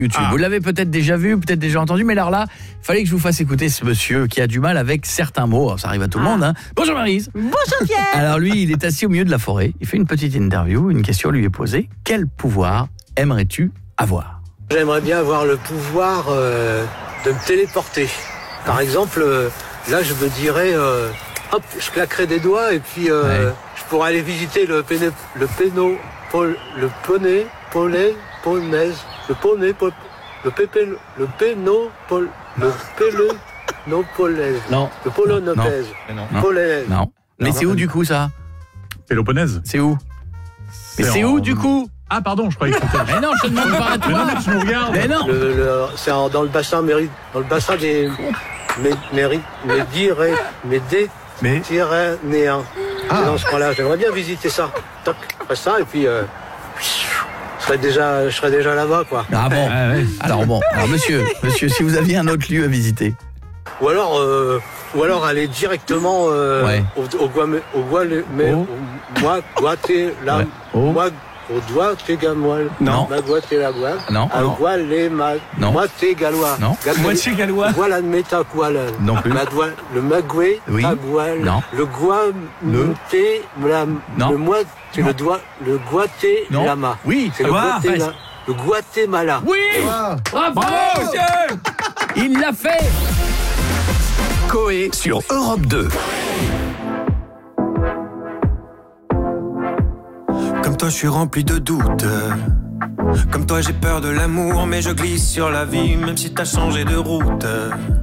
YouTube. Vous l'avez peut-être déjà vu, peut-être déjà entendu, mais alors là, il fallait que je vous fasse écouter ce monsieur qui a du mal avec certains mots. Alors, ça arrive à tout le monde. Hein. Bonjour Maryse. Bonjour Pierre. Alors lui, il est assis au milieu de la forêt. Il fait une petite interview. Une question lui est posée. Quel pouvoir aimerais-tu avoir ? J'aimerais bien avoir le pouvoir de me téléporter. Par exemple, là, je me dirais, hop, je claquerais des doigts et puis je pourrais aller visiter le Polonais. Non. Mais c'est où du coup ça ? Péloponnèse. C'est où ? Mais c'est où du coup ? Ah pardon, je croyais que c'était... Mais non, je te demande pas à toi. Mais non, tu me regardes. Mais non. C'est dans le bassin des Méditerranéens. C'est dans ce coin-là. J'aimerais bien visiter ça. Toc, après ça, et puis je serais déjà là-bas, quoi. Ah bon. Alors monsieur, si vous aviez un autre lieu à visiter. Ou alors aller directement au Guatemala. Non. Non. Moitié gallois. Non. Moitié gallois. Voilà le métaqual. Non plus. Le magoué, Oui. tagual. Non. Le guamuté, le Guatemala. Oui. C'est le Guatemala. Oui. Bravo, monsieur. Il l'a fait. Coé sur Europe 2. Comme toi, je suis rempli de doutes. Comme toi, j'ai peur de l'amour, mais je glisse sur la vie, même si t'as changé de route.